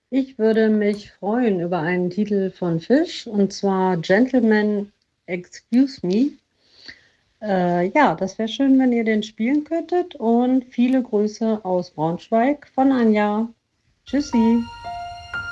Ich würde mich freuen über einen Titel von Fish, und zwar Gentleman Excuse Me. Ja, das wäre schön, wenn ihr den spielen könntet, und viele Grüße aus Braunschweig von Anja. Tschüssi.